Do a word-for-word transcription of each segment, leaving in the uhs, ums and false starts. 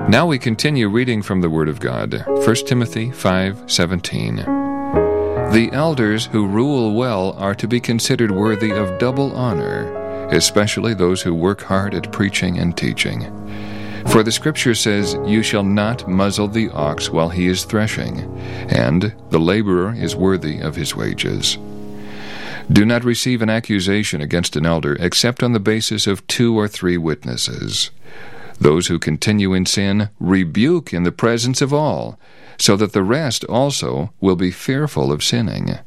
Now we continue reading from the Word of God, First Timothy five seventeen. The elders who rule well are to be considered worthy of double honor, especially those who work hard at preaching and teaching. For the Scripture says, "You shall not muzzle the ox while he is threshing, and the laborer is worthy of his wages." Do not receive an accusation against an elder except on the basis of two or three witnesses. Those who continue in sin rebuke in the presence of all, so that the rest also will be fearful of sinning.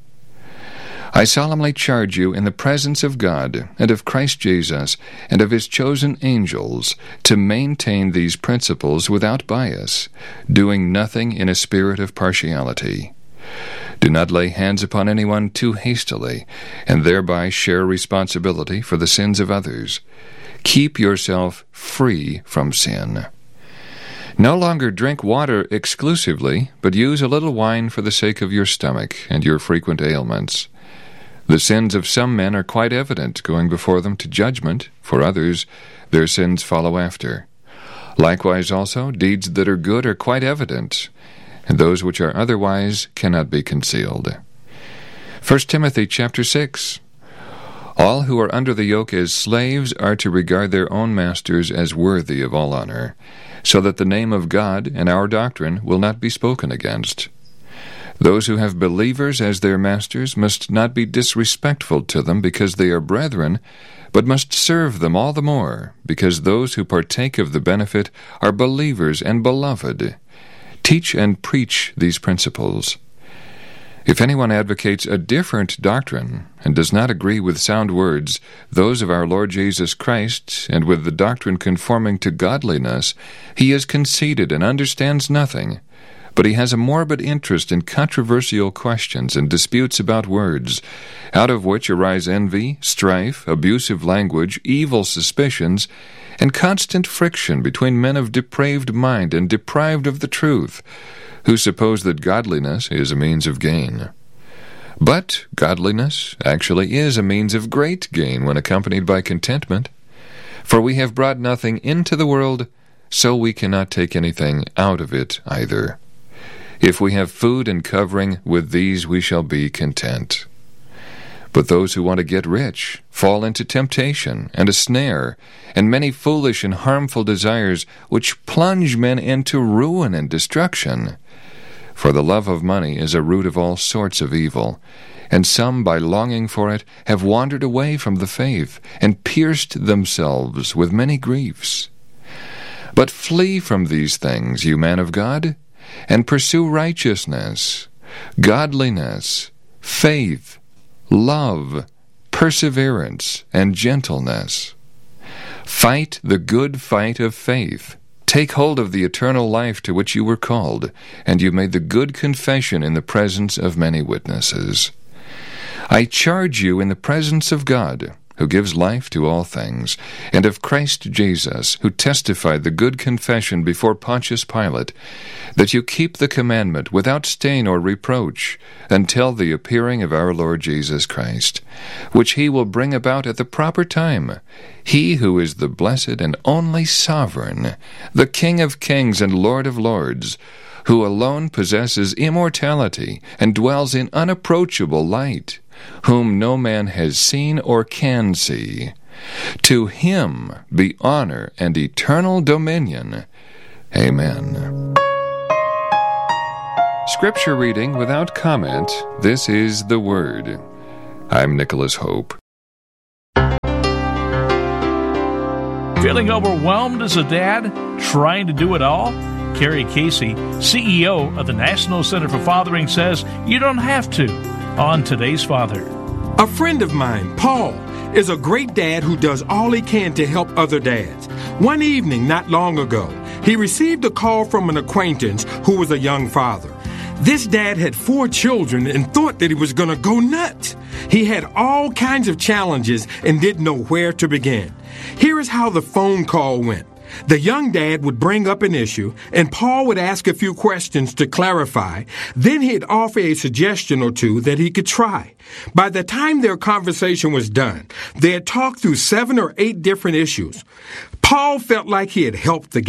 I solemnly charge you in the presence of God and of Christ Jesus and of his chosen angels to maintain these principles without bias, doing nothing in a spirit of partiality. Do not lay hands upon anyone too hastily, and thereby share responsibility for the sins of others. Keep yourself free from sin. No longer drink water exclusively, but use a little wine for the sake of your stomach and your frequent ailments. The sins of some men are quite evident, going before them to judgment. For others, their sins follow after. Likewise also, deeds that are good are quite evident, and those which are otherwise cannot be concealed. First Timothy chapter six. All who are under the yoke as slaves are to regard their own masters as worthy of all honor, so that the name of God and our doctrine will not be spoken against. Those who have believers as their masters must not be disrespectful to them because they are brethren, but must serve them all the more, because those who partake of the benefit are believers and beloved. Teach and preach these principles. If anyone advocates a different doctrine and does not agree with sound words, those of our Lord Jesus Christ, and with the doctrine conforming to godliness, he is conceited and understands nothing. But he has a morbid interest in controversial questions and disputes about words, out of which arise envy, strife, abusive language, evil suspicions, and constant friction between men of depraved mind and deprived of the truth, who suppose that godliness is a means of gain. But godliness actually is a means of great gain when accompanied by contentment. For we have brought nothing into the world, so we cannot take anything out of it either. If we have food and covering, with these we shall be content. But those who want to get rich fall into temptation and a snare, and many foolish and harmful desires, which plunge men into ruin and destruction. For the love of money is a root of all sorts of evil, and some, by longing for it, have wandered away from the faith, and pierced themselves with many griefs. But flee from these things, you man of God, and pursue righteousness, godliness, faith, love, perseverance, and gentleness. Fight the good fight of faith. Take hold of the eternal life to which you were called, and you made the good confession in the presence of many witnesses. I charge you in the presence of God, who gives life to all things, and of Christ Jesus, who testified the good confession before Pontius Pilate, that you keep the commandment without stain or reproach, until the appearing of our Lord Jesus Christ, which he will bring about at the proper time, he who is the blessed and only sovereign, the King of kings and Lord of lords, who alone possesses immortality and dwells in unapproachable light, whom no man has seen or can see. To him be honor and eternal dominion. Amen. Scripture reading without comment. This is the Word. I'm Nicholas Hope. Feeling overwhelmed as a dad, trying to do it all? Carrie Casey, C E O of the National Center for Fathering, says you don't have to. On Today's Father. A friend of mine, Paul, is a great dad who does all he can to help other dads. One evening, not long ago, he received a call from an acquaintance who was a young father. This dad had four children and thought that he was going to go nuts. He had all kinds of challenges and didn't know where to begin. Here is how the phone call went. The young dad would bring up an issue, and Paul would ask a few questions to clarify. Then he'd offer a suggestion or two that he could try. By the time their conversation was done, they had talked through seven or eight different issues. Paul felt like he had helped the guy.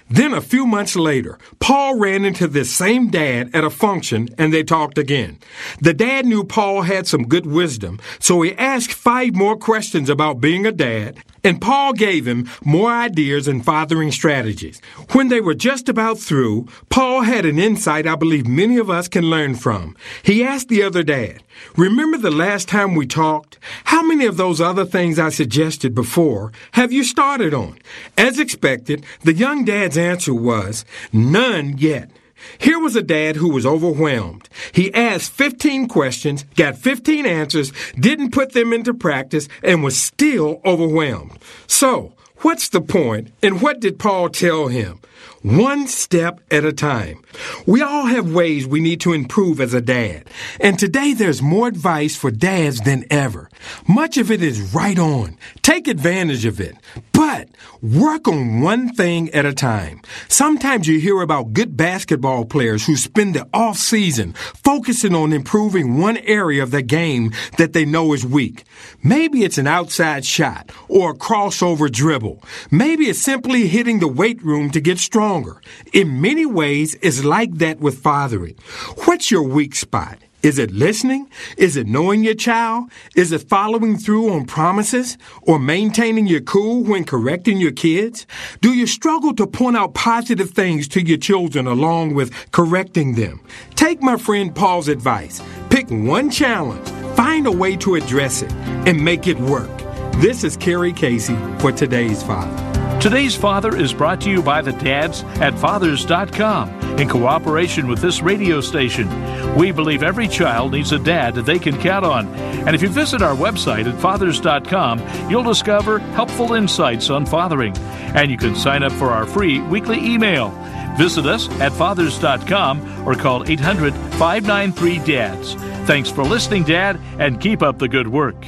Then a few months later, Paul ran into this same dad at a function and they talked again. The dad knew Paul had some good wisdom, so he asked five more questions about being a dad, and Paul gave him more ideas and fathering strategies. When they were just about through, Paul had an insight I believe many of us can learn from. He asked the other dad, "Remember the last time we talked? How many of those other things I suggested before have you started on?" As expected, the young dad's answer was, "None yet." Here was a dad who was overwhelmed. He asked fifteen questions, got fifteen answers, didn't put them into practice, and was still overwhelmed. So, what's the point, and what did Paul tell him? One step at a time. We all have ways we need to improve as a dad, and today there's more advice for dads than ever. Much of it is right on. Take advantage of it, but work on one thing at a time. Sometimes you hear about good basketball players who spend the off season focusing on improving one area of their game that they know is weak. Maybe it's an outside shot or a crossover dribble. Maybe it's simply hitting the weight room to get stronger. In many ways, it's like that with fathering. What's your weak spot? Is it listening? Is it knowing your child? Is it following through on promises? Or maintaining your cool when correcting your kids? Do you struggle to point out positive things to your children along with correcting them? Take my friend Paul's advice. Pick one challenge, find a way to address it, and make it work. This is Kerry Casey for Today's Father. Today's Father is brought to you by the dads at fathers dot com in cooperation with this radio station. We believe every child needs a dad that they can count on. And if you visit our website at fathers dot com, you'll discover helpful insights on fathering. And you can sign up for our free weekly email. Visit us at fathers dot com or call eight hundred, five nine three, D A D S. Thanks for listening, Dad, and keep up the good work.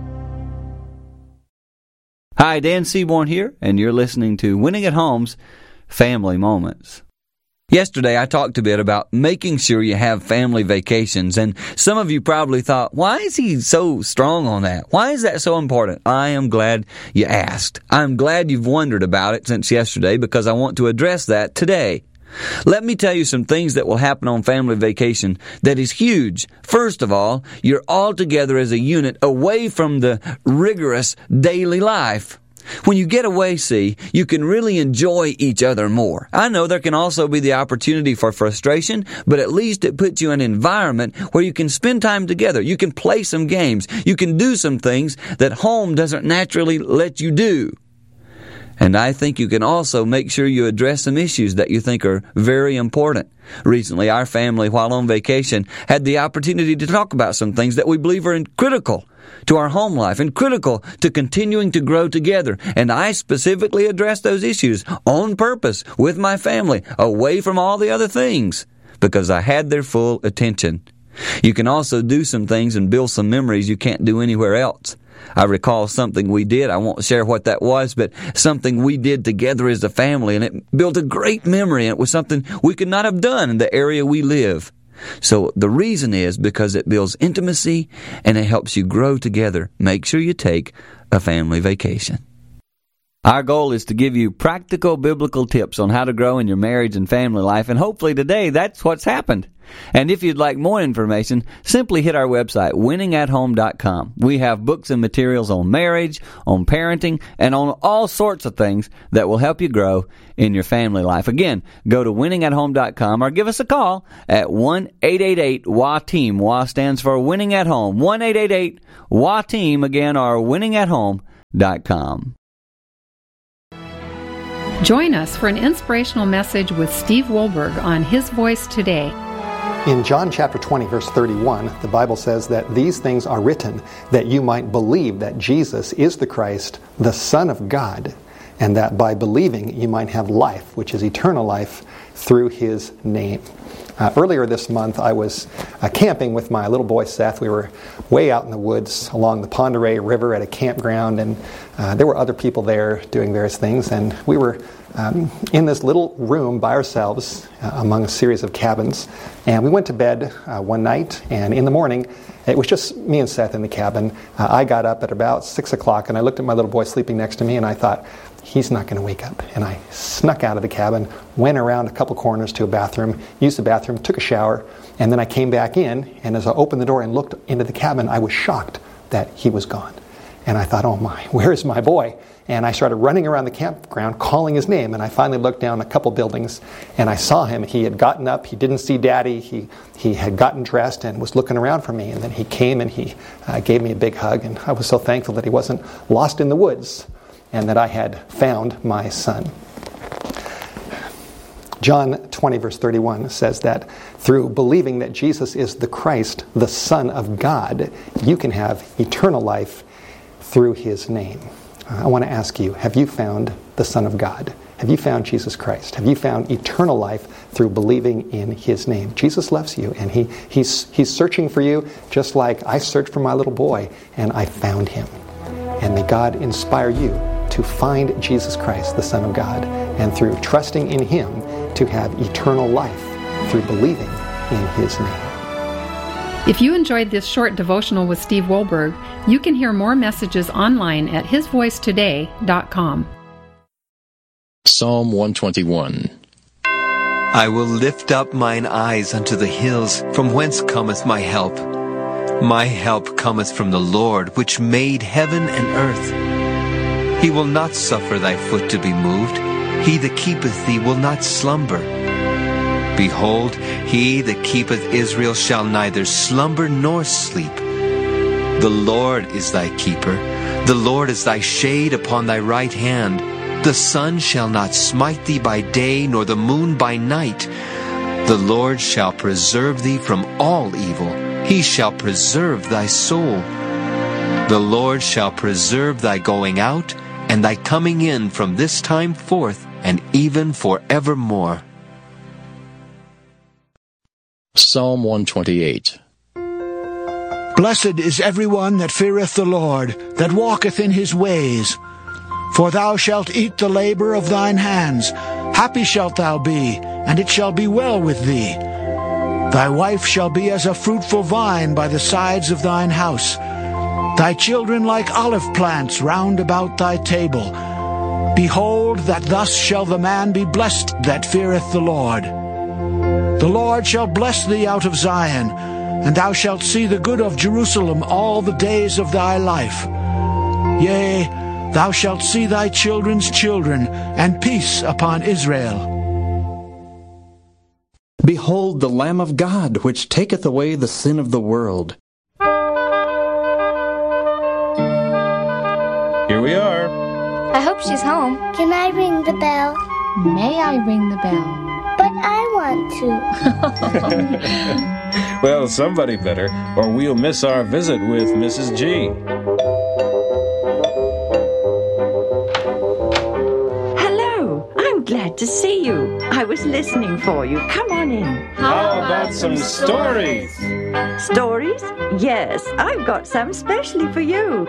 Hi, Dan Seaborn here, and you're listening to Winning at Home's Family Moments. Yesterday, I talked a bit about making sure you have family vacations, and some of you probably thought, why is he so strong on that? Why is that so important? I am glad you asked. I'm glad you've wondered about it since yesterday because I want to address that today. Let me tell you some things that will happen on family vacation that is huge. First of all, you're all together as a unit away from the rigorous daily life. When you get away, see, you can really enjoy each other more. I know there can also be the opportunity for frustration, but at least it puts you in an environment where you can spend time together. You can play some games. You can do some things that home doesn't naturally let you do. And I think you can also make sure you address some issues that you think are very important. Recently, our family, while on vacation, had the opportunity to talk about some things that we believe are critical to our home life and critical to continuing to grow together. And I specifically addressed those issues on purpose with my family, away from all the other things, because I had their full attention. You can also do some things and build some memories you can't do anywhere else. I recall something we did. I won't share what that was, but something we did together as a family, and it built a great memory, and it was something we could not have done in the area we live. So the reason is because it builds intimacy, and it helps you grow together. Make sure you take a family vacation. Our goal is to give you practical biblical tips on how to grow in your marriage and family life, and hopefully today that's what's happened. And if you'd like more information, simply hit our website, winning at home dot com. We have books and materials on marriage, on parenting, and on all sorts of things that will help you grow in your family life. Again, go to winning at home dot com or give us a call at one eight eight eight W A TEAM. W A stands for Winning at Home. one eight eight eight W A TEAM, again, or winning at home dot com. Join us for an inspirational message with Steve Wohlberg on His Voice Today. In John chapter twenty, verse thirty-one, the Bible says that these things are written that you might believe that Jesus is the Christ, the Son of God, and that by believing you might have life, which is eternal life, through His name. Uh, earlier this month, I was uh, camping with my little boy Seth. We were way out in the woods along the Pend Oreille River at a campground, and uh, there were other people there doing various things, and we were um, in this little room by ourselves uh, among a series of cabins, and we went to bed uh, one night, and in the morning, it was just me and Seth in the cabin. Uh, I got up at about six o'clock, and I looked at my little boy sleeping next to me, and I thought, he's not going to wake up. And I snuck out of the cabin, went around a couple corners to a bathroom, used the bathroom, took a shower, and then I came back in, and as I opened the door and looked into the cabin, I was shocked that he was gone. And I thought, oh my, where is my boy? And I started running around the campground calling his name, and I finally looked down a couple buildings, and I saw him. He had gotten up, he didn't see Daddy, he he had gotten dressed and was looking around for me, and then he came and he uh, gave me a big hug, and I was so thankful that he wasn't lost in the woods and that I had found my son. John twenty, verse thirty-one says that through believing that Jesus is the Christ, the Son of God, you can have eternal life through his name. I want to ask you, have you found the Son of God? Have you found Jesus Christ? Have you found eternal life through believing in his name? Jesus loves you, and he, he's, he's searching for you just like I searched for my little boy, and I found him. And may God inspire you to find Jesus Christ, the Son of God, and through trusting in him to have eternal life through believing in his name. If you enjoyed this short devotional with Steve Wohlberg, you can hear more messages online at his voice today dot com. Psalm one twenty-one. I will lift up mine eyes unto the hills, from whence cometh my help. My help cometh from the Lord, which made heaven and earth. He will not suffer thy foot to be moved. He that keepeth thee will not slumber. Behold, he that keepeth Israel shall neither slumber nor sleep. The Lord is thy keeper. The Lord is thy shade upon thy right hand. The sun shall not smite thee by day, nor the moon by night. The Lord shall preserve thee from all evil. He shall preserve thy soul. The Lord shall preserve thy going out and thy coming in from this time forth and even forevermore. Psalm one twenty-eight. Blessed is everyone that feareth the Lord, that walketh in his ways. For thou shalt eat the labor of thine hands. Happy shalt thou be, and it shall be well with thee. Thy wife shall be as a fruitful vine by the sides of thine house, thy children like olive plants round about thy table. Behold, that thus shall the man be blessed that feareth the Lord. The Lord shall bless thee out of Zion, and thou shalt see the good of Jerusalem all the days of thy life. Yea, thou shalt see thy children's children, and peace upon Israel. Behold the Lamb of God, which taketh away the sin of the world. Here we are. I hope she's home. Can I ring the bell? May I ring the bell? But I want to. Well, somebody better, or we'll miss our visit with Missus G. Hello, I'm glad to see you. I was listening for you. Come on in. How about some stories? Stories? Yes, I've got some specially for you.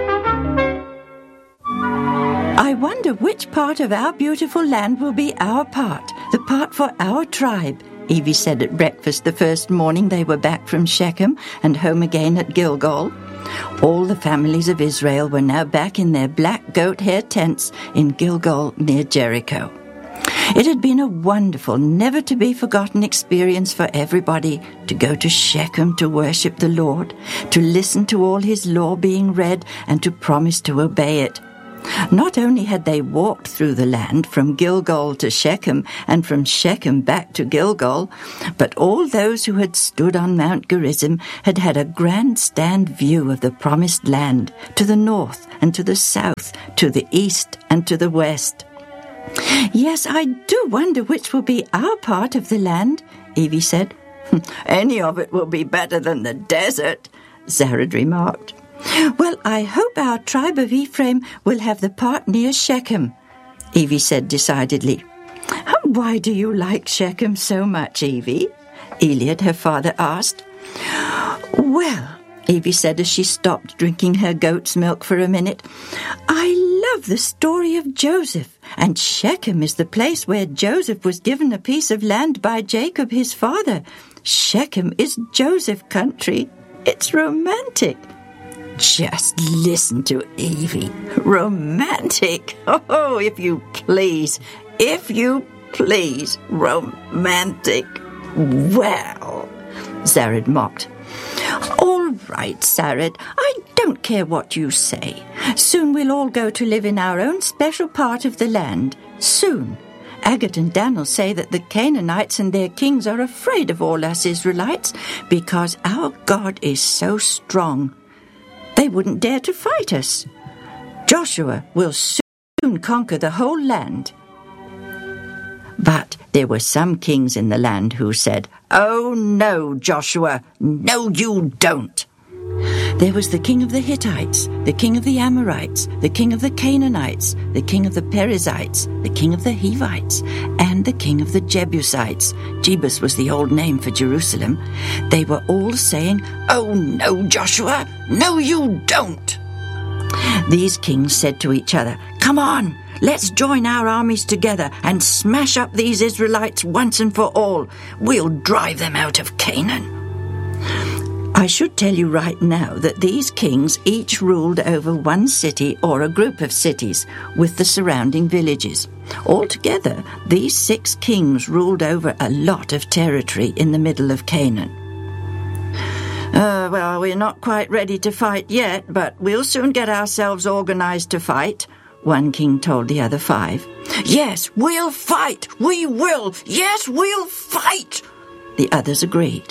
I wonder which part of our beautiful land will be our part, the part for our tribe, Evie said at breakfast the first morning they were back from Shechem and home again at Gilgal. All the families of Israel were now back in their black goat hair tents in Gilgal near Jericho. It had been a wonderful, never-to-be-forgotten experience for everybody to go to Shechem to worship the Lord, to listen to all his law being read, and to promise to obey it. Not only had they walked through the land from Gilgal to Shechem and from Shechem back to Gilgal, but all those who had stood on Mount Gerizim had had a grandstand view of the promised land, to the north and to the south, to the east and to the west. Yes, I do wonder which will be our part of the land, Evie said. Any of it will be better than the desert, Zarad remarked. Well, I hope our tribe of Ephraim will have the part near Shechem, Evie said decidedly. Why do you like Shechem so much, Evie? Eliad, her father, asked. Well, Evie said as she stopped drinking her goat's milk for a minute, I love the story of Joseph, and Shechem is the place where Joseph was given a piece of land by Jacob, his father. Shechem is Joseph country. It's romantic. Just listen to Evie. Romantic. Oh, if you please. If you please. Romantic. Well, Zared mocked. All right, Zared. I don't care what you say. Soon we'll all go to live in our own special part of the land. Soon. Agat and Daniel say that the Canaanites and their kings are afraid of all us Israelites because our God is so strong. They wouldn't dare to fight us. Joshua will soon conquer the whole land. But there were some kings in the land who said, "Oh no, Joshua, no you don't." There was the king of the Hittites, the king of the Amorites, the king of the Canaanites, the king of the Perizzites, the king of the Hivites, and the king of the Jebusites. Jebus was the old name for Jerusalem. They were all saying, "Oh no, Joshua, no you don't." These kings said to each other, "Come on, let's join our armies together and smash up these Israelites once and for all. We'll drive them out of Canaan." I should tell you right now that these kings each ruled over one city or a group of cities with the surrounding villages. Altogether, these six kings ruled over a lot of territory in the middle of Canaan. Uh, well, we're not quite ready to fight yet, but we'll soon get ourselves organized to fight, one king told the other five. Yes, we'll fight! We will! Yes, we'll fight! The others agreed.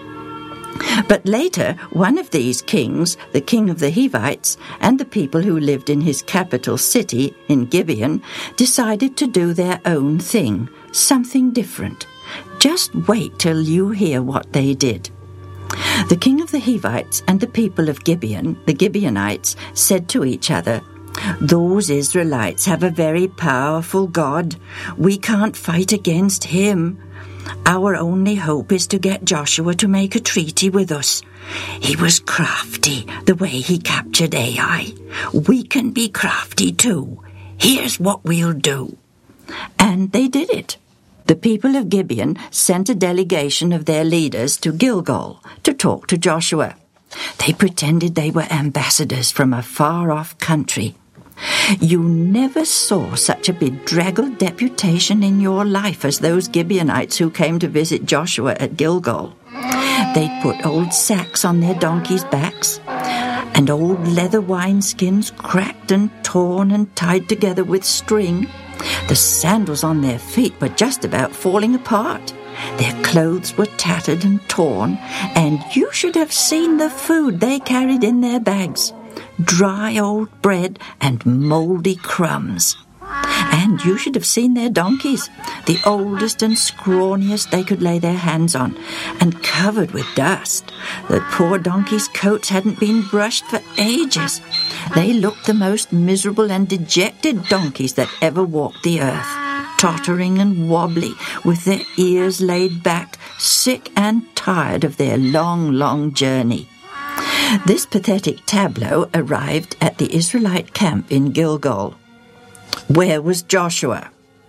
But later, one of these kings, the king of the Hivites, and the people who lived in his capital city, in Gibeon, decided to do their own thing, something different. Just wait till you hear what they did. The king of the Hivites and the people of Gibeon, the Gibeonites, said to each other, "Those Israelites have a very powerful God. We can't fight against him. Our only hope is to get Joshua to make a treaty with us. He was crafty the way he captured Ai. We can be crafty too. Here's what we'll do." And they did it. The people of Gibeon sent a delegation of their leaders to Gilgal to talk to Joshua. They pretended they were ambassadors from a far-off country. You never saw such a bedraggled deputation in your life as those Gibeonites who came to visit Joshua at Gilgal. They'd put old sacks on their donkeys' backs, and old leather wineskins cracked and torn and tied together with string. The sandals on their feet were just about falling apart. Their clothes were tattered and torn, and you should have seen the food they carried in their bags. Dry old bread and mouldy crumbs. And you should have seen their donkeys, the oldest and scrawniest they could lay their hands on, and covered with dust. The poor donkeys' coats hadn't been brushed for ages. They looked the most miserable and dejected donkeys that ever walked the earth, tottering and wobbly, with their ears laid back, sick and tired of their long, long journey. This pathetic tableau arrived at the Israelite camp in Gilgal. Where was Joshua?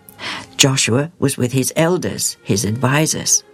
Joshua was with his elders, his advisors.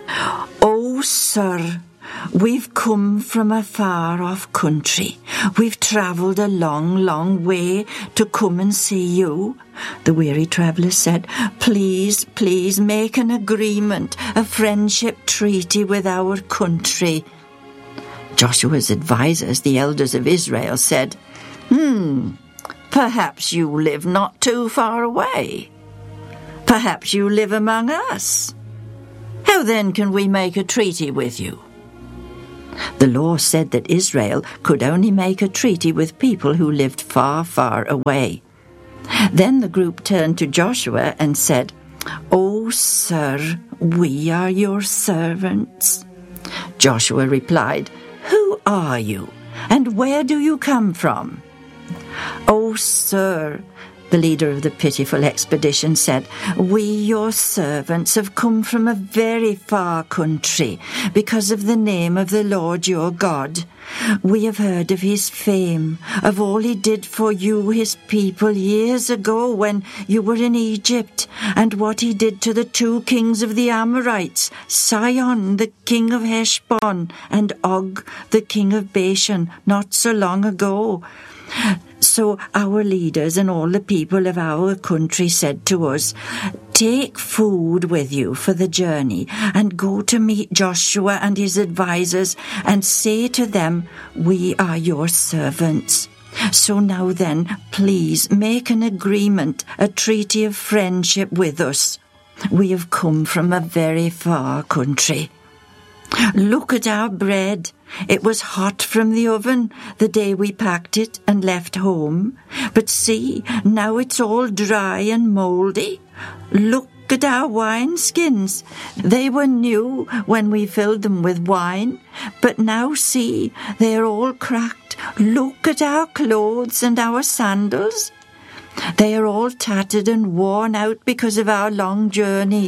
"Oh, sir, we've come from a far-off country. We've travelled a long, long way to come and see you," the weary travellers said. "Please, please make an agreement, a friendship treaty with our country." Joshua's advisors, the elders of Israel, said, Hmm, perhaps you live not too far away. Perhaps you live among us. How then can we make a treaty with you? The law said that Israel could only make a treaty with people who lived far, far away. Then the group turned to Joshua and said, "Oh, sir, we are your servants." Joshua replied, "Who are you, and where do you come from?" "Oh, sir, The leader of the pitiful expedition said, "We, your servants, have come from a very far country because of the name of the Lord your God. We have heard of his fame, of all he did for you, his people, years ago when you were in Egypt, and what he did to the two kings of the Amorites, Sihon, the king of Heshbon, and Og, the king of Bashan, not so long ago." So our leaders and all the people of our country said to us, "Take food with you for the journey and go to meet Joshua and his advisers and say to them, 'We are your servants.' So now then, please make an agreement, a treaty of friendship with us. We have come from a very far country. Look at our bread. It was hot from the oven the day we packed it and left home. But see, now it's all dry and mouldy. Look at our wineskins. They were new when we filled them with wine. But now see, they are all cracked. Look at our clothes and our sandals. They are all tattered and worn out because of our long journey."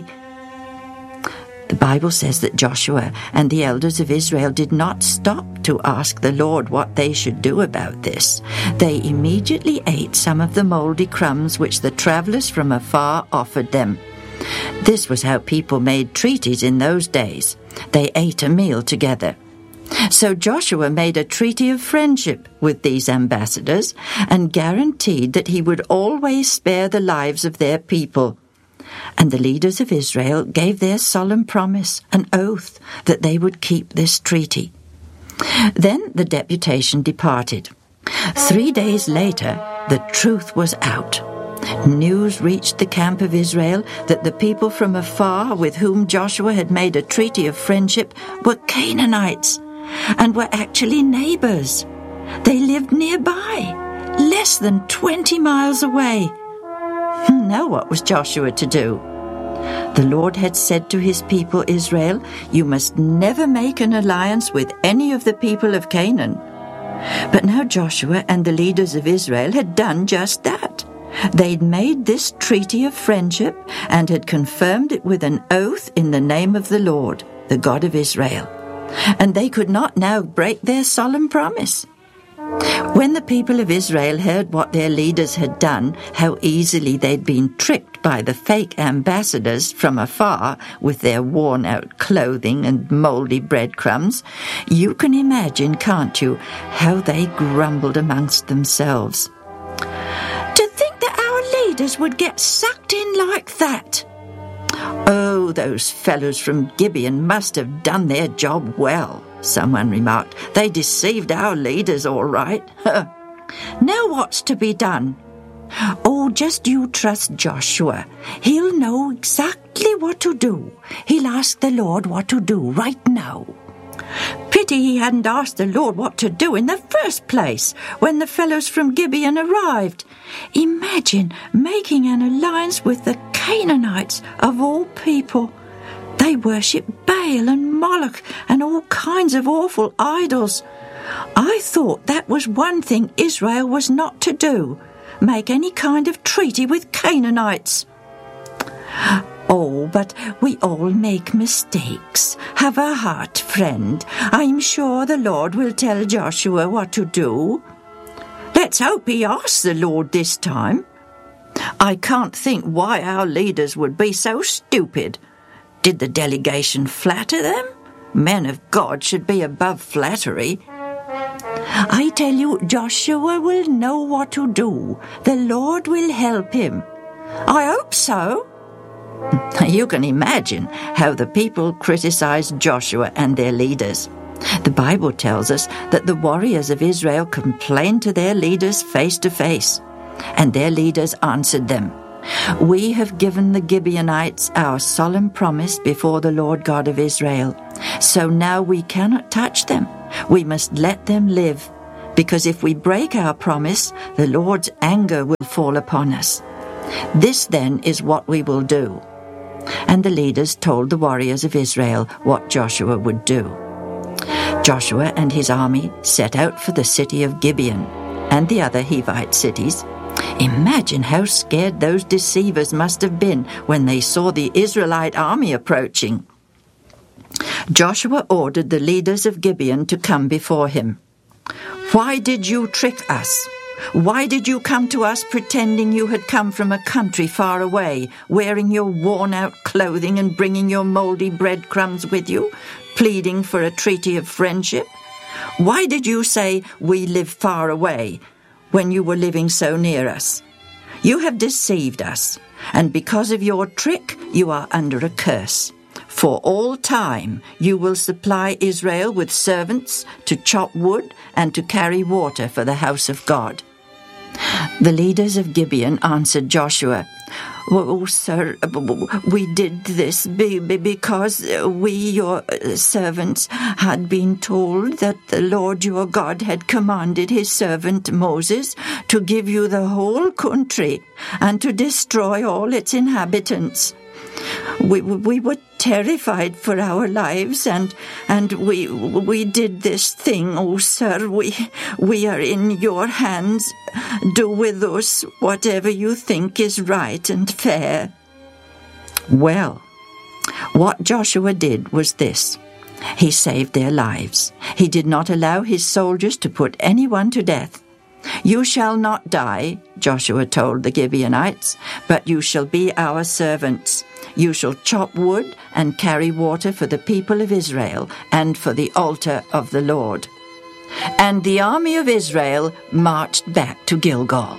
The Bible says that Joshua and the elders of Israel did not stop to ask the Lord what they should do about this. They immediately ate some of the mouldy crumbs which the travellers from afar offered them. This was how people made treaties in those days. They ate a meal together. So Joshua made a treaty of friendship with these ambassadors and guaranteed that he would always spare the lives of their people. And the leaders of Israel gave their solemn promise, an oath, that they would keep this treaty. Then the deputation departed. Three days later, the truth was out. News reached the camp of Israel that the people from afar with whom Joshua had made a treaty of friendship were Canaanites and were actually neighbors. They lived nearby, less than twenty miles away. Now what was Joshua to do? The Lord had said to his people Israel, "You must never make an alliance with any of the people of Canaan." But now Joshua and the leaders of Israel had done just that. They'd made this treaty of friendship and had confirmed it with an oath in the name of the Lord, the God of Israel. And they could not now break their solemn promise. When the people of Israel heard what their leaders had done, how easily they'd been tricked by the fake ambassadors from afar with their worn-out clothing and mouldy breadcrumbs, you can imagine, can't you, how they grumbled amongst themselves. To think that our leaders would get sucked in like that! Oh, those fellows from Gibeon must have done their job well, someone remarked. They deceived our leaders all right. Now what's to be done? Oh, just you trust Joshua. He'll know exactly what to do. He'll ask the Lord what to do right now. Pity he hadn't asked the Lord what to do in the first place when the fellows from Gibeon arrived. Imagine making an alliance with the Canaanites of all people. They worship Baal and Moloch and all kinds of awful idols. I thought that was one thing Israel was not to do, make any kind of treaty with Canaanites. Oh, but we all make mistakes. Have a heart, friend. I'm sure the Lord will tell Joshua what to do. Let's hope he asks the Lord this time. I can't think why our leaders would be so stupid. Did the delegation flatter them? Men of God should be above flattery. I tell you, Joshua will know what to do. The Lord will help him. I hope so. You can imagine how the people criticized Joshua and their leaders. The Bible tells us that the warriors of Israel complained to their leaders face to face, and their leaders answered them, "We have given the Gibeonites our solemn promise before the Lord God of Israel, so now we cannot touch them. We must let them live, because if we break our promise, the Lord's anger will fall upon us. This then is what we will do." And the leaders told the warriors of Israel what Joshua would do. Joshua and his army set out for the city of Gibeon and the other Hivite cities. Imagine how scared those deceivers must have been when they saw the Israelite army approaching. Joshua ordered the leaders of Gibeon to come before him. "Why did you trick us? Why did you come to us pretending you had come from a country far away, wearing your worn-out clothing and bringing your mouldy breadcrumbs with you, pleading for a treaty of friendship? Why did you say, 'We live far away,' when you were living so near us? You have deceived us, and because of your trick, you are under a curse. For all time you will supply Israel with servants to chop wood and to carry water for the house of God." The leaders of Gibeon answered Joshua, "Oh, sir, we did this because we, your servants, had been told that the Lord your God had commanded his servant Moses to give you the whole country and to destroy all its inhabitants. We, we were terrified for our lives, and and we we did this thing. Oh, sir, we we are in your hands. Do with us whatever you think is right and fair." Well, what Joshua did was this. He saved their lives. He did not allow his soldiers to put anyone to death. "You shall not die," Joshua told the Gibeonites, "but you shall be our servants. You shall chop wood and carry water for the people of Israel and for the altar of the Lord." And the army of Israel marched back to Gilgal.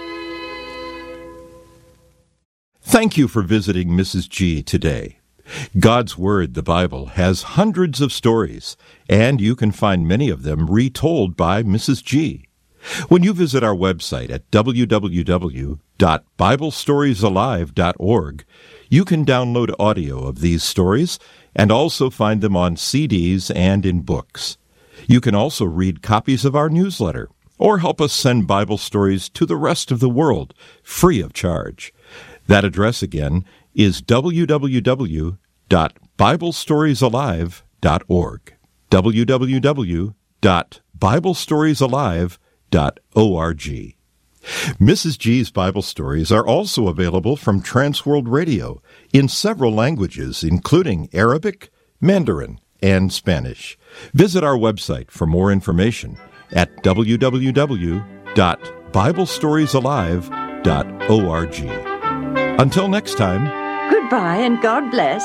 Thank you for visiting Missus G today. God's Word, the Bible, has hundreds of stories, and you can find many of them retold by Missus G. When you visit our website at w w w dot bible stories alive dot org, you can download audio of these stories and also find them on C Ds and in books. You can also read copies of our newsletter or help us send Bible stories to the rest of the world free of charge. That address again is w w w dot bible stories alive dot org. w w w dot bible stories alive dot org. Missus G's Bible stories are also available from Transworld Radio in several languages, including Arabic, Mandarin, and Spanish. Visit our website for more information at w w w dot bible stories alive dot org. Until next time, goodbye and God bless.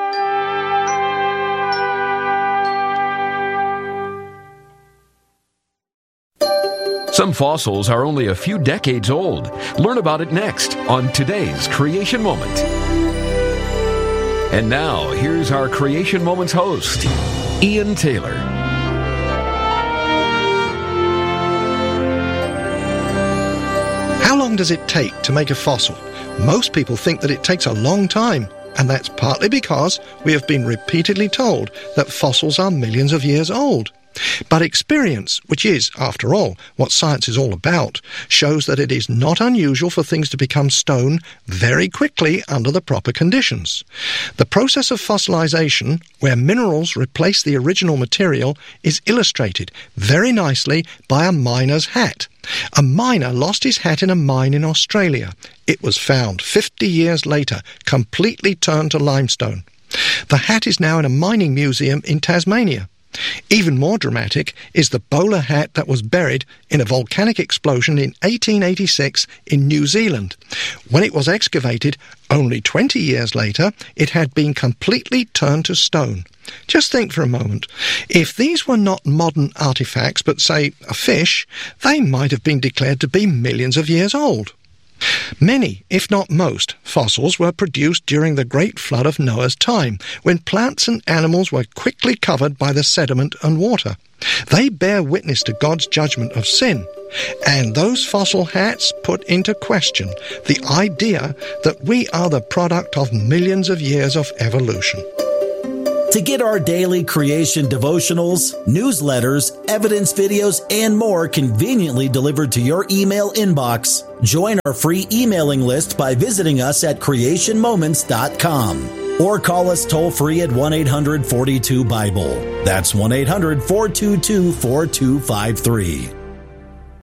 Some fossils are only a few decades old. Learn about it next on today's Creation Moment. And now, here's our Creation Moments host, Ian Taylor. How long does it take to make a fossil? Most people think that it takes a long time, and that's partly because we have been repeatedly told that fossils are millions of years old. But experience, which is, after all, what science is all about, shows that it is not unusual for things to become stone very quickly under the proper conditions. The process of fossilization, where minerals replace the original material, is illustrated very nicely by a miner's hat. A miner lost his hat in a mine in Australia. It was found fifty years later, completely turned to limestone. The hat is now in a mining museum in Tasmania. Even more dramatic is the bowler hat that was buried in a volcanic explosion in eighteen eighty-six in New Zealand. When it was excavated, only twenty years later, it had been completely turned to stone. Just think for a moment. If these were not modern artifacts, but, say, a fish, they might have been declared to be millions of years old. Many, if not most, fossils were produced during the great flood of Noah's time, when plants and animals were quickly covered by the sediment and water. They bear witness to God's judgment of sin, and those fossil hats put into question the idea that we are the product of millions of years of evolution. To get our daily creation devotionals, newsletters, evidence videos, and more conveniently delivered to your email inbox, join our free emailing list by visiting us at creation moments dot com or call us toll-free at one eight hundred four two Bible. That's one eight hundred four two two four two five three.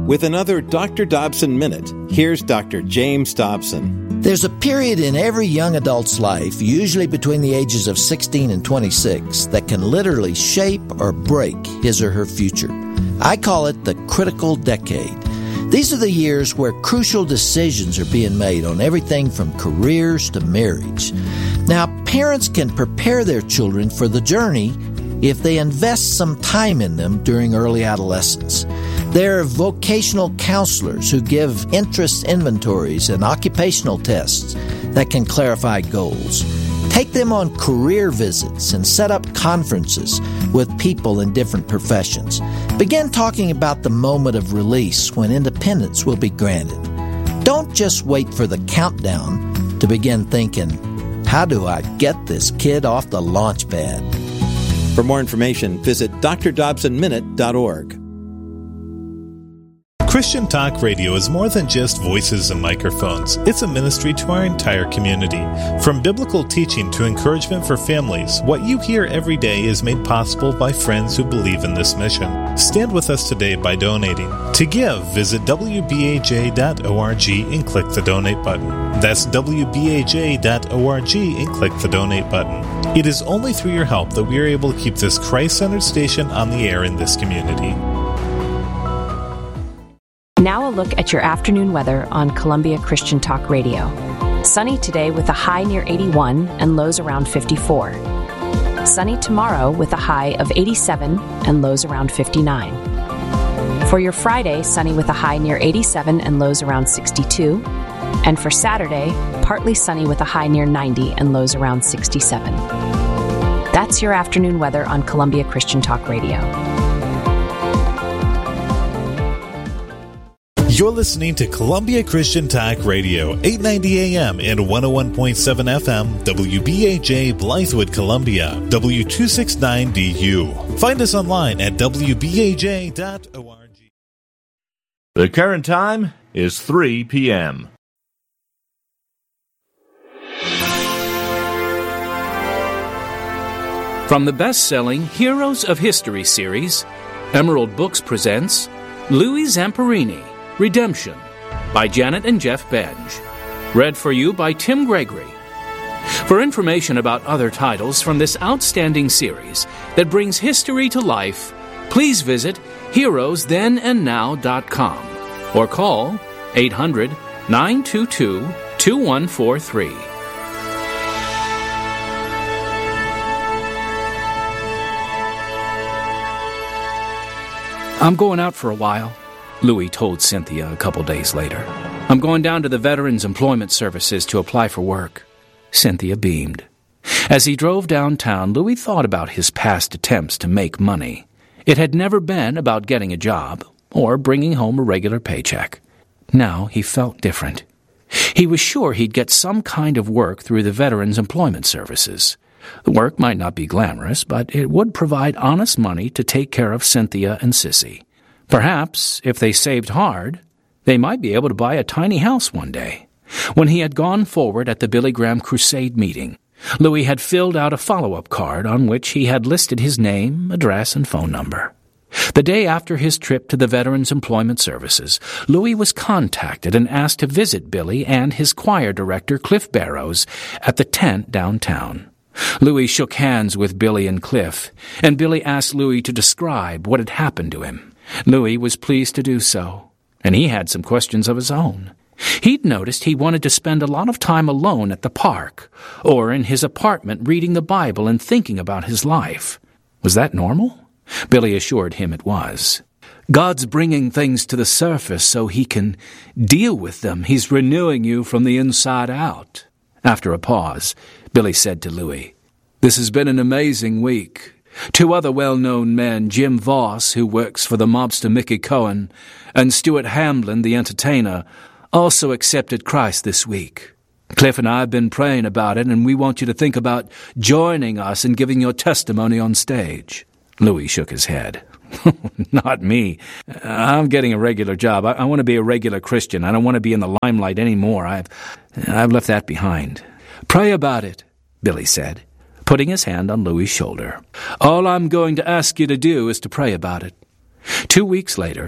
With another Doctor Dobson Minute, here's Doctor James Dobson. There's a period in every young adult's life, usually between the ages of sixteen and twenty-six, that can literally shape or break his or her future. I call it the critical decade. These are the years where crucial decisions are being made on everything from careers to marriage. Now, parents can prepare their children for the journey if they invest some time in them during early adolescence. There are vocational counselors who give interest inventories and occupational tests that can clarify goals. Take them on career visits and set up conferences with people in different professions. Begin talking about the moment of release when independence will be granted. Don't just wait for the countdown to begin thinking, how do I get this kid off the launch pad? For more information, visit d r dobson minute dot org. Christian Talk Radio is more than just voices and microphones. It's a ministry to our entire community. From biblical teaching to encouragement for families, what you hear every day is made possible by friends who believe in this mission. Stand with us today by donating. To give, visit w b a j dot org and click the donate button. That's w b a j dot org and click the donate button. It is only through your help that we are able to keep this Christ-centered station on the air in this community. Now a look at your afternoon weather on Columbia Christian Talk Radio. Sunny today with a high near eighty-one and lows around fifty-four. Sunny tomorrow with a high of eighty-seven and lows around fifty-nine. For your Friday, sunny with a high near eighty-seven and lows around sixty-two. And for Saturday, partly sunny with a high near ninety and lows around sixty-seven. That's your afternoon weather on Columbia Christian Talk Radio. You're listening to Columbia Christian Talk Radio, eight ninety A M and one oh one point seven F M, W B A J Blythewood, Columbia, W two sixty-nine D U. Find us online at w b a j dot org. The current time is three p.m. From the best-selling Heroes of History series, Emerald Books presents Louis Zamperini, Redemption, by Janet and Jeff Benj. Read for you by Tim Gregory. For information about other titles from this outstanding series that brings history to life, please visit heroes then and now dot com or call eight hundred, nine two two, two one four three. I'm going out for a while, Louis told Cynthia a couple days later. I'm going down to the Veterans Employment Services to apply for work. Cynthia beamed. As he drove downtown, Louis thought about his past attempts to make money. It had never been about getting a job or bringing home a regular paycheck. Now he felt different. He was sure he'd get some kind of work through the Veterans Employment Services. The work might not be glamorous, but it would provide honest money to take care of Cynthia and Sissy. Perhaps, if they saved hard, they might be able to buy a tiny house one day. When he had gone forward at the Billy Graham Crusade meeting, Louis had filled out a follow-up card on which he had listed his name, address, and phone number. The day after his trip to the Veterans Employment Services, Louis was contacted and asked to visit Billy and his choir director, Cliff Barrows, at the tent downtown. Louis shook hands with Billy and Cliff, and Billy asked Louis to describe what had happened to him. Louis was pleased to do so, and he had some questions of his own. He'd noticed he wanted to spend a lot of time alone at the park, or in his apartment reading the Bible and thinking about his life. Was that normal? Billy assured him it was. God's bringing things to the surface so he can deal with them. He's renewing you from the inside out. After a pause, Billy said to Louis, "This has been an amazing week. Two other well-known men, Jim Voss, who works for the mobster Mickey Cohen, and Stuart Hamblin, the entertainer, also accepted Christ this week. Cliff and I have been praying about it, and we want you to think about joining us and giving your testimony on stage." Louis shook his head. "Not me. I'm getting a regular job. I, I want to be a regular Christian. I don't want to be in the limelight anymore. I've, I've left that behind." "Pray about it," Billy said, putting his hand on Louis' shoulder. "All I'm going to ask you to do is to pray about it." Two weeks later,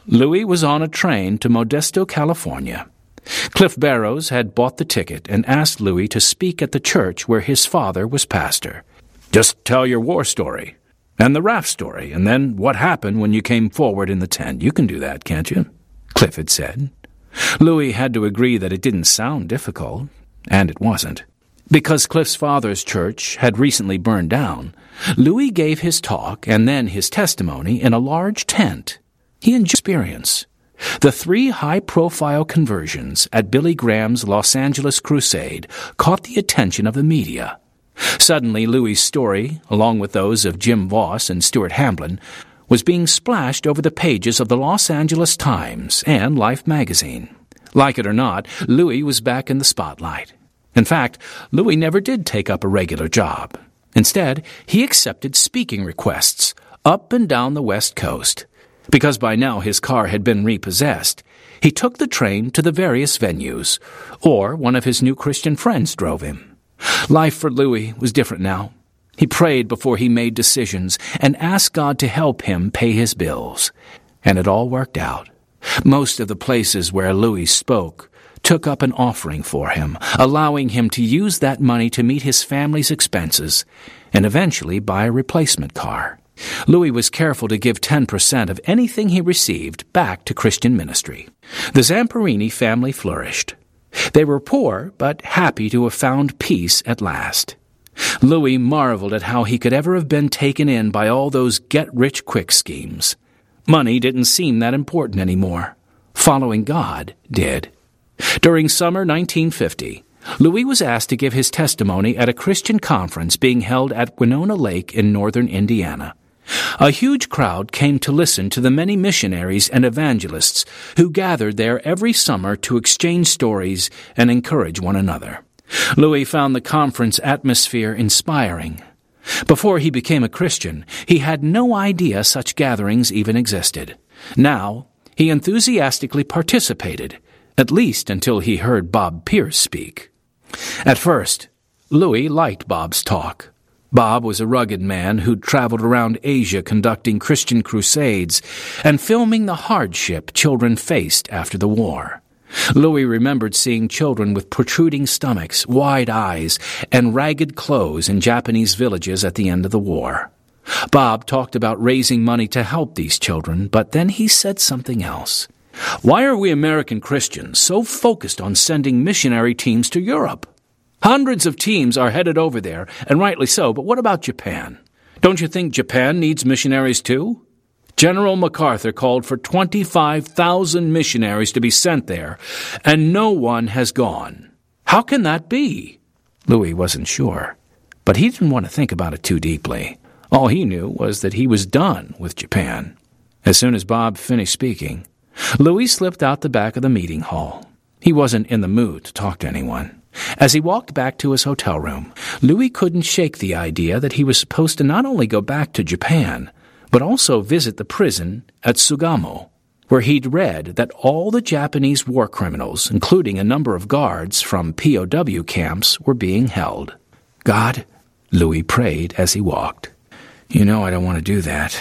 Louis was on a train to Modesto, California. Cliff Barrows had bought the ticket and asked Louis to speak at the church where his father was pastor. "Just tell your war story, and the raft story, and then what happened when you came forward in the tent. You can do that, can't you?" Cliff had said. Louis had to agree that it didn't sound difficult, and it wasn't. Because Cliff's father's church had recently burned down, Louis gave his talk and then his testimony in a large tent. He enjoyed the experience. The three high-profile conversions at Billy Graham's Los Angeles crusade caught the attention of the media. Suddenly, Louis' story, along with those of Jim Voss and Stuart Hamblin, was being splashed over the pages of the Los Angeles Times and Life magazine. Like it or not, Louis was back in the spotlight. In fact, Louis never did take up a regular job. Instead, he accepted speaking requests up and down the West Coast. Because by now his car had been repossessed, he took the train to the various venues, or one of his new Christian friends drove him. Life for Louis was different now. He prayed before he made decisions and asked God to help him pay his bills. And it all worked out. Most of the places where Louis spoke took up an offering for him, allowing him to use that money to meet his family's expenses and eventually buy a replacement car. Louis was careful to give ten percent of anything he received back to Christian ministry. The Zamperini family flourished. They were poor, but happy to have found peace at last. Louis marveled at how he could ever have been taken in by all those get-rich-quick schemes. Money didn't seem that important anymore. Following God did. During summer nineteen fifty, Louis was asked to give his testimony at a Christian conference being held at Winona Lake in northern Indiana. A huge crowd came to listen to the many missionaries and evangelists who gathered there every summer to exchange stories and encourage one another. Louis found the conference atmosphere inspiring. Before he became a Christian, he had no idea such gatherings even existed. Now, he enthusiastically participated, at least until he heard Bob Pierce speak. At first, Louis liked Bob's talk. Bob was a rugged man who'd traveled around Asia conducting Christian crusades and filming the hardship children faced after the war. Louis remembered seeing children with protruding stomachs, wide eyes, and ragged clothes in Japanese villages at the end of the war. Bob talked about raising money to help these children, but then he said something else. "Why are we American Christians so focused on sending missionary teams to Europe? Hundreds of teams are headed over there, and rightly so, but what about Japan? Don't you think Japan needs missionaries too? General MacArthur called for twenty-five thousand missionaries to be sent there, and no one has gone. How can that be?" Louis wasn't sure, but he didn't want to think about it too deeply. All he knew was that he was done with Japan. As soon as Bob finished speaking, Louis slipped out the back of the meeting hall. He wasn't in the mood to talk to anyone. As he walked back to his hotel room, Louis couldn't shake the idea that he was supposed to not only go back to Japan, but also visit the prison at Sugamo, where he'd read that all the Japanese war criminals, including a number of guards from P O W camps, were being held. "God," Louis prayed as he walked, "you know I don't want to do that.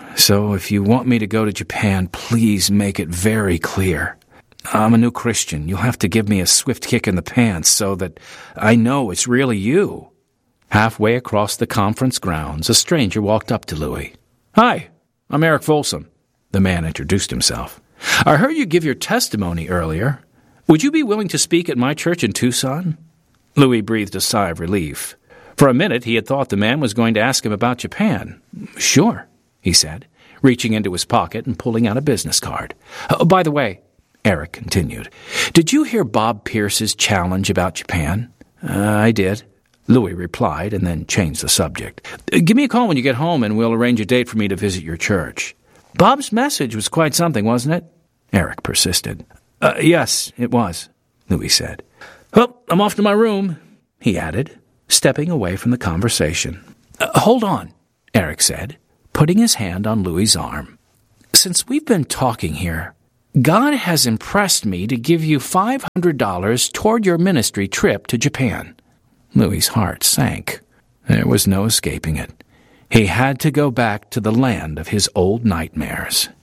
So if you want me to go to Japan, please make it very clear. I'm a new Christian. You'll have to give me a swift kick in the pants so that I know it's really you." Halfway across the conference grounds, a stranger walked up to Louis. "Hi, I'm Eric Folsom." The man introduced himself. "I heard you give your testimony earlier. Would you be willing to speak at my church in Tucson?" Louis breathed a sigh of relief. For a minute, he had thought the man was going to ask him about Japan. "Sure," he said, reaching into his pocket and pulling out a business card. "Oh, by the way," Eric continued, "did you hear Bob Pierce's challenge about Japan?" Uh, I did," Louis replied, and then changed the subject. "Give me a call when you get home, and we'll arrange a date for me to visit your church." "Bob's message was quite something, wasn't it?" Eric persisted. Uh, yes, it was," Louis said. "Well, I'm off to my room," he added, stepping away from the conversation. Uh, hold on," Eric said, putting his hand on Louis's arm. "Since we've been talking here, God has impressed me to give you five hundred dollars toward your ministry trip to Japan." Louis's heart sank. There was no escaping it. He had to go back to the land of his old nightmares.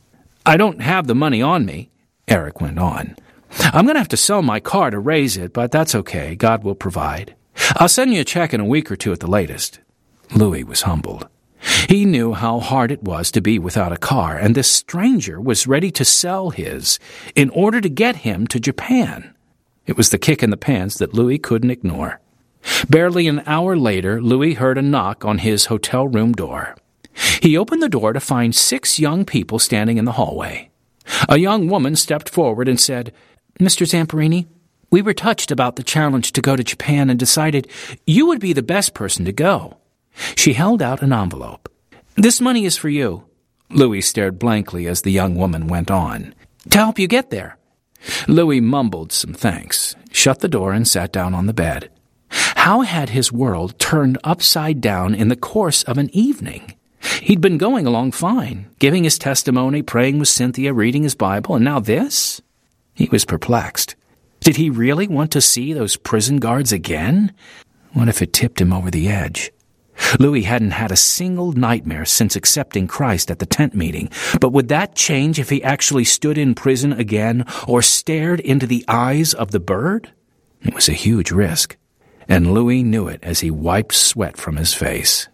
I don't have the money on me, Eric went on. I'm going to have to sell my car to raise it, but that's okay. God will provide. I'll send you a check in a week or two at the latest. Louis was humbled. He knew how hard it was to be without a car, and this stranger was ready to sell his in order to get him to Japan. It was the kick in the pants that Louis couldn't ignore. Barely an hour later, Louis heard a knock on his hotel room door. He opened the door to find six young people standing in the hallway. A young woman stepped forward and said, Mister Zamperini, we were touched about the challenge to go to Japan and decided you would be the best person to go. She held out an envelope. This money is for you. Louis stared blankly as the young woman went on. To help you get there. Louis mumbled some thanks, shut the door, and sat down on the bed. How had his world turned upside down in the course of an evening? He'd been going along fine, giving his testimony, praying with Cynthia, reading his Bible, and now this? He was perplexed. Did he really want to see those prison guards again? What if it tipped him over the edge? Louis hadn't had a single nightmare since accepting Christ at the tent meeting, but would that change if he actually stood in prison again or stared into the eyes of the bird? It was a huge risk, and Louis knew it as he wiped sweat from his face.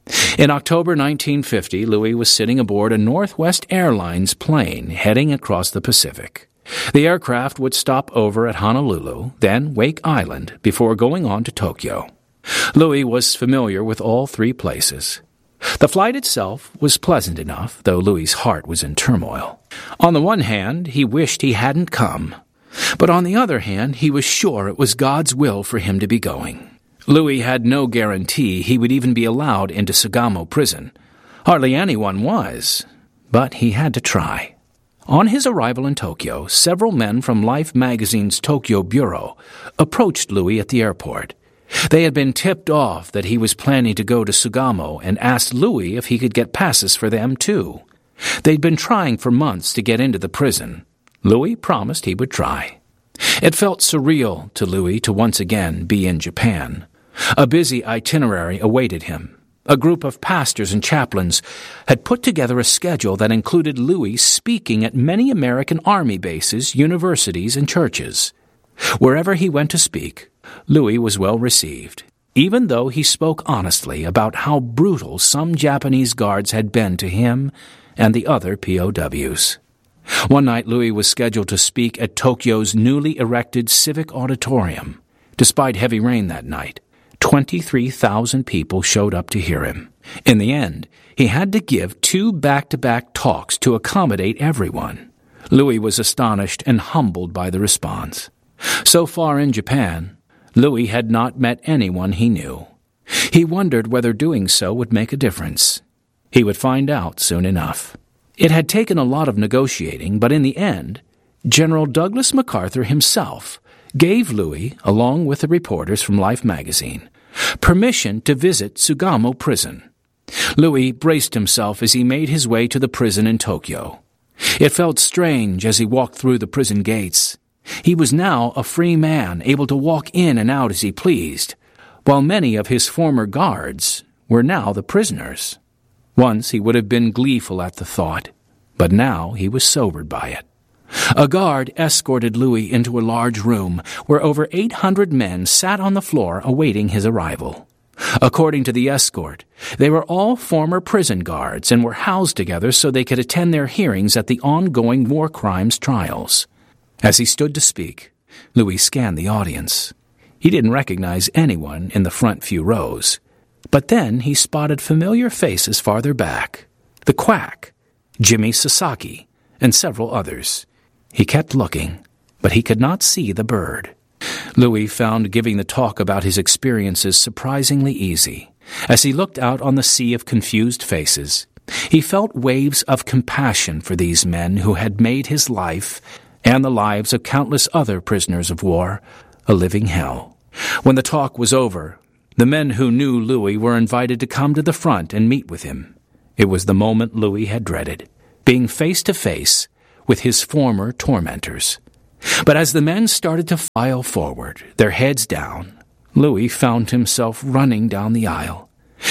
In October nineteen fifty, Louis was sitting aboard a Northwest Airlines plane heading across the Pacific. The aircraft would stop over at Honolulu, then Wake Island, before going on to Tokyo. Louis was familiar with all three places. The flight itself was pleasant enough, though Louis's heart was in turmoil. On the one hand, he wished he hadn't come, but on the other hand, he was sure it was God's will for him to be going. Louis had no guarantee he would even be allowed into Sugamo prison. Hardly anyone was, but he had to try. On his arrival in Tokyo, several men from Life magazine's Tokyo bureau approached Louis at the airport. They had been tipped off that he was planning to go to Sugamo and asked Louis if he could get passes for them, too. They'd been trying for months to get into the prison. Louis promised he would try. It felt surreal to Louis to once again be in Japan. A busy itinerary awaited him. A group of pastors and chaplains had put together a schedule that included Louis speaking at many American Army bases, universities, and churches. Wherever he went to speak, Louis was well received, even though he spoke honestly about how brutal some Japanese guards had been to him and the other P O Ws. One night, Louis was scheduled to speak at Tokyo's newly erected Civic Auditorium. Despite heavy rain that night, twenty-three thousand people showed up to hear him. In the end, he had to give two back-to-back talks to accommodate everyone. Louis was astonished and humbled by the response. So far in Japan, Louis had not met anyone he knew. He wondered whether doing so would make a difference. He would find out soon enough. It had taken a lot of negotiating, but in the end, General Douglas MacArthur himself gave Louis, along with the reporters from Life magazine, permission to visit Sugamo prison. Louis braced himself as he made his way to the prison in Tokyo. It felt strange as he walked through the prison gates. He was now a free man, able to walk in and out as he pleased, while many of his former guards were now the prisoners. Once he would have been gleeful at the thought, but now he was sobered by it. A guard escorted Louis into a large room where over eight hundred men sat on the floor awaiting his arrival. According to the escort, they were all former prison guards and were housed together so they could attend their hearings at the ongoing war crimes trials. As he stood to speak, Louis scanned the audience. He didn't recognize anyone in the front few rows, but then he spotted familiar faces farther back. The Quack, Jimmy Sasaki, and several others. He kept looking, but he could not see the bird. Louis found giving the talk about his experiences surprisingly easy. As he looked out on the sea of confused faces, he felt waves of compassion for these men who had made his life, and the lives of countless other prisoners of war, a living hell. When the talk was over, the men who knew Louis were invited to come to the front and meet with him. It was the moment Louis had dreaded, being face to face with his former tormentors. But as the men started to file forward, their heads down, Louis found himself running down the aisle.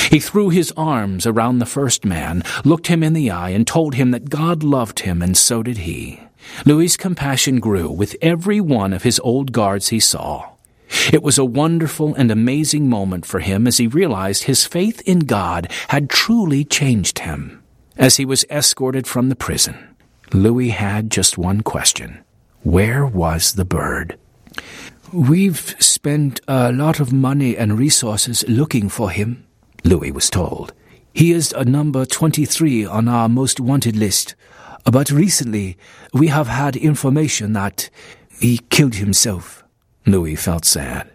He threw his arms around the first man, looked him in the eye, and told him that God loved him, and so did he. Louis's compassion grew with every one of his old guards he saw. It was a wonderful and amazing moment for him as he realized his faith in God had truly changed him. As he was escorted from the prison, Louis had just one question. Where was the bird? "We've spent a lot of money and resources looking for him," Louis was told. "He is a number twenty-three on our most wanted list. But recently, we have had information that he killed himself." Louis felt sad.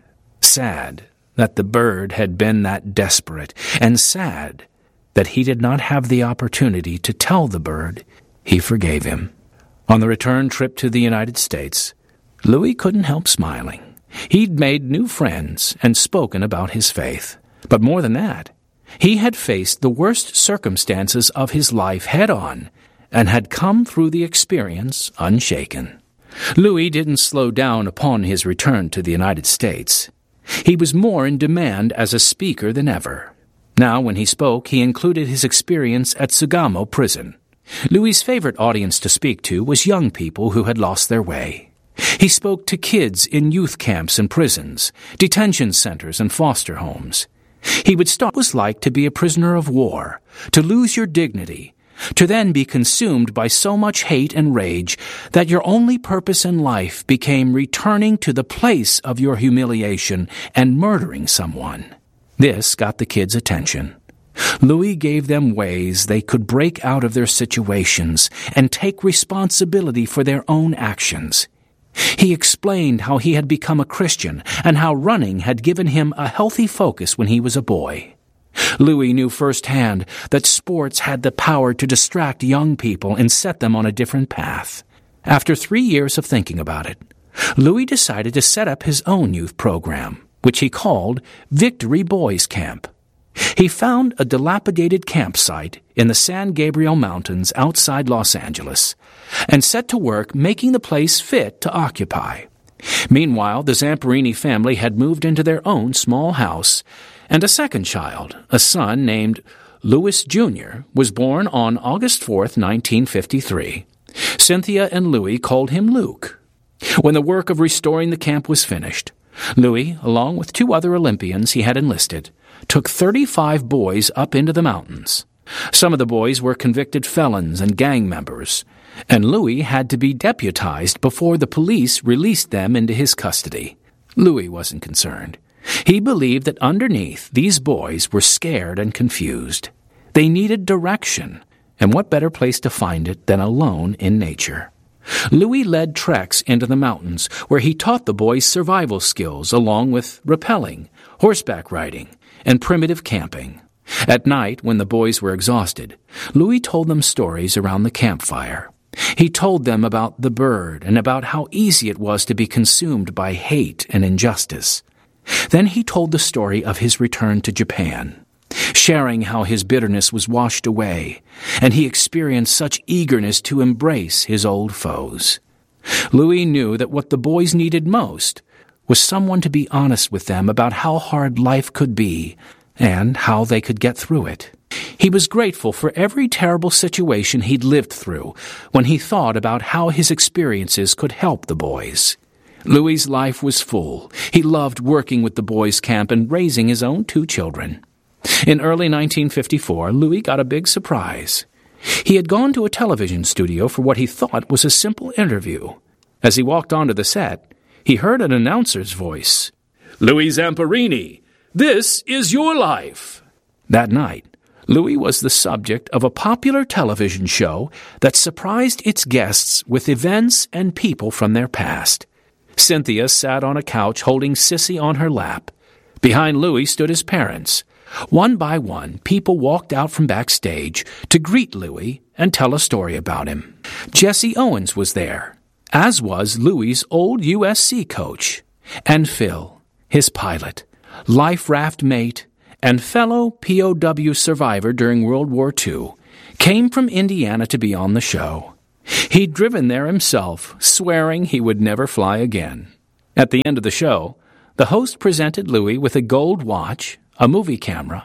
Sad that the bird had been that desperate, and sad that he did not have the opportunity to tell the bird he forgave him. On the return trip to the United States, Louis couldn't help smiling. He'd made new friends and spoken about his faith. But more than that, he had faced the worst circumstances of his life head-on and had come through the experience unshaken. Louis didn't slow down upon his return to the United States. He was more in demand as a speaker than ever. Now, when he spoke, he included his experience at Sugamo Prison. Louis's favorite audience to speak to was young people who had lost their way. He spoke to kids in youth camps and prisons, detention centers and foster homes. He would start what it was like to be a prisoner of war, to lose your dignity, to then be consumed by so much hate and rage that your only purpose in life became returning to the place of your humiliation and murdering someone. This got the kids' attention. Louis gave them ways they could break out of their situations and take responsibility for their own actions. He explained how he had become a Christian and how running had given him a healthy focus when he was a boy. Louis knew firsthand that sports had the power to distract young people and set them on a different path. After three years of thinking about it, Louis decided to set up his own youth program, which he called Victory Boys Camp. He found a dilapidated campsite in the San Gabriel Mountains outside Los Angeles and set to work making the place fit to occupy. Meanwhile, the Zamperini family had moved into their own small house, and a second child, a son named Louis Junior, was born on August fourth, nineteen fifty-three. Cynthia and Louis called him Luke. When the work of restoring the camp was finished, Louis, along with two other Olympians he had enlisted, took thirty-five boys up into the mountains. Some of the boys were convicted felons and gang members, and Louis had to be deputized before the police released them into his custody. Louis wasn't concerned. He believed that underneath, these boys were scared and confused. They needed direction, and what better place to find it than alone in nature? Louis led treks into the mountains where he taught the boys survival skills along with rappelling, horseback riding, and primitive camping. At night, when the boys were exhausted, Louis told them stories around the campfire. He told them about the bird and about how easy it was to be consumed by hate and injustice. Then he told the story of his return to Japan, sharing how his bitterness was washed away, and he experienced such eagerness to embrace his old foes. Louis knew that what the boys needed most was someone to be honest with them about how hard life could be and how they could get through it. He was grateful for every terrible situation he'd lived through when he thought about how his experiences could help the boys. Louis's life was full. He loved working with the boys' camp and raising his own two children. In early nineteen fifty-four, Louis got a big surprise. He had gone to a television studio for what he thought was a simple interview. As he walked onto the set, he heard an announcer's voice. "Louis Zamperini, this is your life." That night, Louis was the subject of a popular television show that surprised its guests with events and people from their past. Cynthia sat on a couch holding Sissy on her lap. Behind Louis stood his parents. One by one, people walked out from backstage to greet Louis and tell a story about him. Jesse Owens was there, as was Louis's old U S C coach, and Phil, his pilot, life raft mate, and fellow P O W survivor during World War Two, came from Indiana to be on the show. He'd driven there himself, swearing he would never fly again. At the end of the show, the host presented Louis with a gold watch, a movie camera,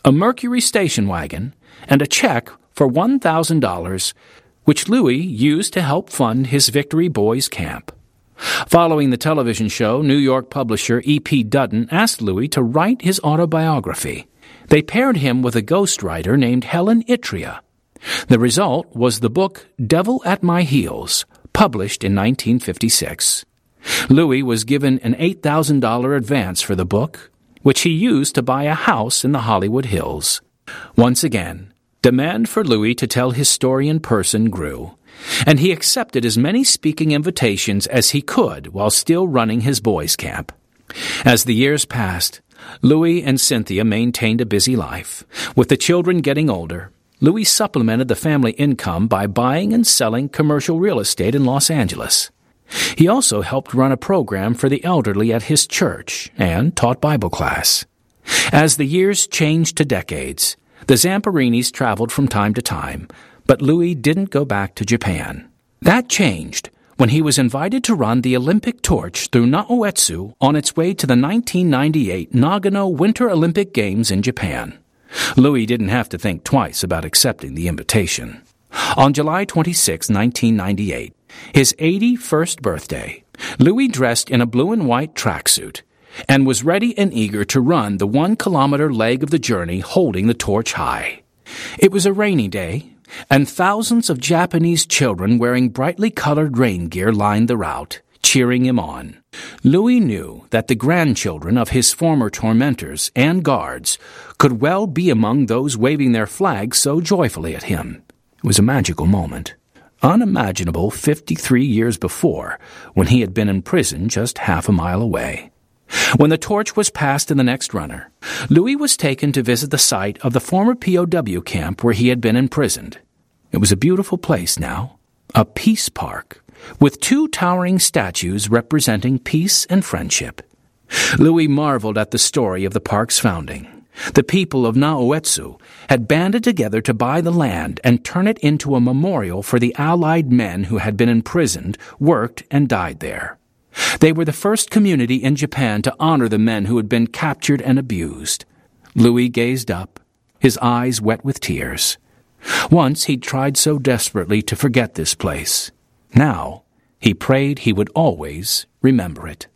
a Mercury station wagon, and a check for one thousand dollars, which Louis used to help fund his Victory Boys camp. Following the television show, New York publisher E P Dutton asked Louis to write his autobiography. They paired him with a ghostwriter named Helen Itria. The result was the book Devil at My Heels, published in nineteen fifty-six. Louis was given an eight thousand dollars advance for the book, which he used to buy a house in the Hollywood Hills. Once again, demand for Louis to tell his story in person grew, and he accepted as many speaking invitations as he could while still running his boys' camp. As the years passed, Louis and Cynthia maintained a busy life. With the children getting older, Louis supplemented the family income by buying and selling commercial real estate in Los Angeles. He also helped run a program for the elderly at his church and taught Bible class. As the years changed to decades, the Zamparinis traveled from time to time, but Louis didn't go back to Japan. That changed when he was invited to run the Olympic torch through Naoetsu on its way to the nineteen ninety-eight Nagano Winter Olympic Games in Japan. Louis didn't have to think twice about accepting the invitation. On July twenty-sixth, nineteen ninety-eight, his eighty-first birthday, Louis dressed in a blue and white tracksuit and was ready and eager to run the one-kilometer leg of the journey holding the torch high. It was a rainy day, and thousands of Japanese children wearing brightly colored rain gear lined the route, cheering him on. Louis knew that the grandchildren of his former tormentors and guards could well be among those waving their flags so joyfully at him. It was a magical moment, unimaginable fifty-three years before, when he had been in prison just half a mile away. When the torch was passed to the next runner, Louis was taken to visit the site of the former P O W camp where he had been imprisoned. It was a beautiful place now, a peace park, with two towering statues representing peace and friendship. Louis marveled at the story of the park's founding. The people of Naoetsu had banded together to buy the land and turn it into a memorial for the Allied men who had been imprisoned, worked, and died there. They were the first community in Japan to honor the men who had been captured and abused. Louis gazed up, his eyes wet with tears. Once he'd tried so desperately to forget this place. Now, he prayed he would always remember it.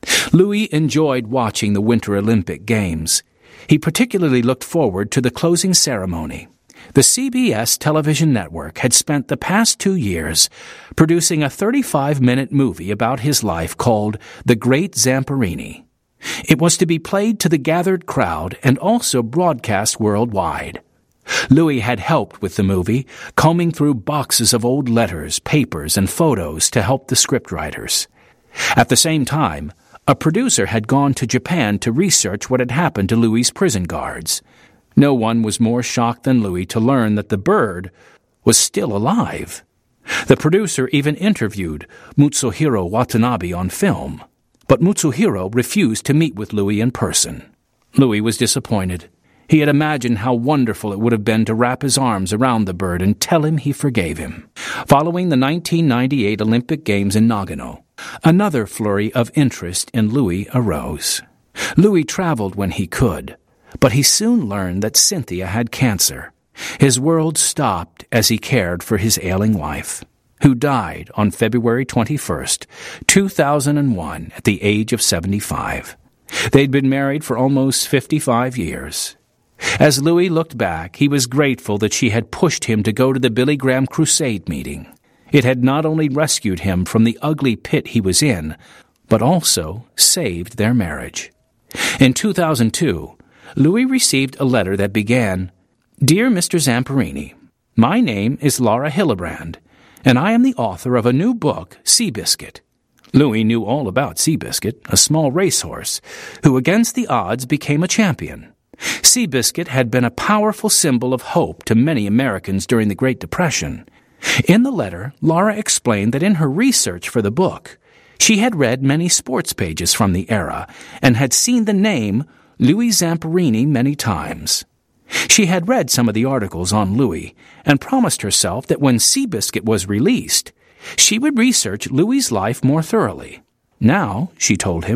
Louis enjoyed watching the Winter Olympic Games. He particularly looked forward to the closing ceremony. The C B S television network had spent the past two years producing a thirty-five minute movie about his life called The Great Zamparini. It was to be played to the gathered crowd and also broadcast worldwide. Louis had helped with the movie, combing through boxes of old letters, papers, and photos to help the scriptwriters. At the same time, a producer had gone to Japan to research what had happened to Louis's prison guards. No one was more shocked than Louis to learn that the bird was still alive. The producer even interviewed Mutsuhiro Watanabe on film, but Mutsuhiro refused to meet with Louis in person. Louis was disappointed. He had imagined how wonderful it would have been to wrap his arms around the bird and tell him he forgave him. Following the nineteen ninety-eight Olympic Games in Nagano, another flurry of interest in Louis arose. Louis traveled when he could, but he soon learned that Cynthia had cancer. His world stopped as he cared for his ailing wife, who died on February twenty-first, two thousand one, at the age of seventy-five. They'd been married for almost fifty-five years. As Louis looked back, he was grateful that she had pushed him to go to the Billy Graham Crusade meeting. It had not only rescued him from the ugly pit he was in, but also saved their marriage. In two thousand two, Louis received a letter that began, "Dear Mister Zamparini, my name is Laura Hillebrand, and I am the author of a new book, Seabiscuit." Louis knew all about Seabiscuit, a small racehorse, who against the odds became a champion. Seabiscuit had been a powerful symbol of hope to many Americans during the Great Depression. In the letter, Laura explained that in her research for the book, she had read many sports pages from the era and had seen the name Louis Zamparini many times. She had read some of the articles on Louis and promised herself that when Seabiscuit was released, she would research Louis's life more thoroughly. Now, she told him,